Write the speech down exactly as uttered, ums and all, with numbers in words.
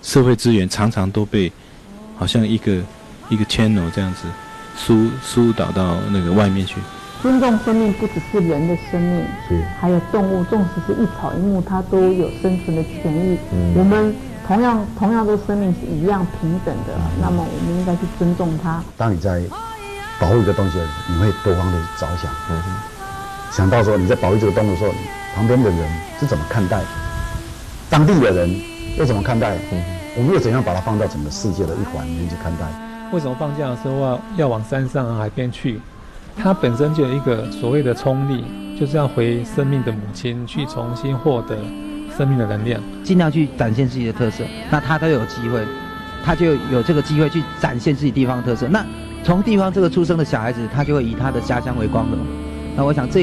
社会资源常常都被好像一个一个 channel 这样子疏疏导到那个外面去。 尊重生命不只是人的生命， 是还有动物，纵使是一草一木，它都有生存的权益。 嗯、 我们同样同样的生命是一样平等的，嗯、那么我们应该去尊重它。 当你在保护一个东西，你会多方的着想，嗯、想到说你在保护这个动物的时候，旁边的人是怎么看待，当地的人又怎么看待，嗯、我们又怎样把它放到整个世界的一环里面去看待？ 为什么放假的时候要要往山上啊、海边去？它本身就有一个所谓的冲力，就是要回生命的母亲，去重新获得生命的能量， 尽量去展现自己的特色。那他都有机会，他就有这个机会去展现自己地方的特色。那从地方这个出生的小孩子，他就会以他的家乡为光荣。那我想这